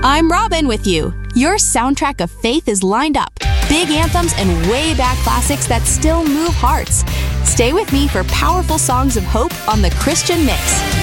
I'm Robin with you. Your soundtrack of faith is lined up. Big anthems and way back classics that still move hearts. Stay with me for powerful songs of hope on The Christian Mix.